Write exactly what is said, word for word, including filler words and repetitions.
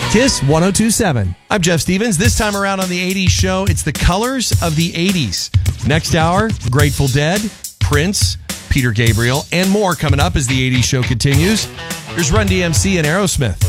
Kiss one oh two point seven. I'm Jeff Stevens. This time around on the eighties show, it's the colors of the eighties. Next hour, Grateful Dead, Prince, Peter Gabriel, and more coming up as the eighties show continues. Here's Run D M C and Aerosmith.